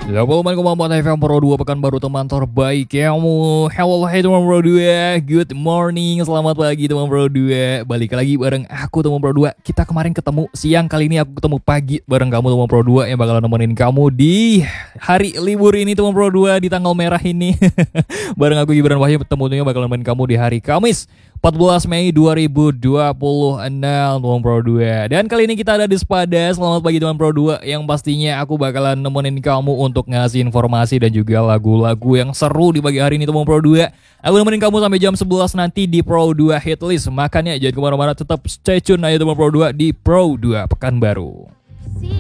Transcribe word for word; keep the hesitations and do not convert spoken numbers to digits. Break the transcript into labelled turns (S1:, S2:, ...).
S1: delapan puluh koma empat F M Pro dua Pekanbaru, teman terbaik kamu. Hello, hai teman Pro dua. Good morning, selamat pagi teman Pro dua. Balik lagi bareng aku teman Pro dua. Kita kemarin ketemu siang, kali ini aku ketemu pagi bareng kamu teman Pro dua yang bakalan nemenin kamu di hari libur ini teman Pro dua, di tanggal merah ini. Bareng aku Gibran Wahyu, temunya bakalan nemenin kamu di hari Kamis empat belas Mei dua ribu dua puluh enam teman Pro dua. Dan kali ini kita ada di Sepada. Selamat pagi teman Pro dua, yang pastinya aku bakalan nemenin kamu untuk ngasih informasi dan juga lagu-lagu yang seru di pagi hari ini teman Pro dua. Aku nemenin kamu sampai jam sebelas nanti di Pro dua Hitlist. Makanya jangan kemana-mana, tetap stay tune aja teman Pro dua di Pro dua Pekanbaru.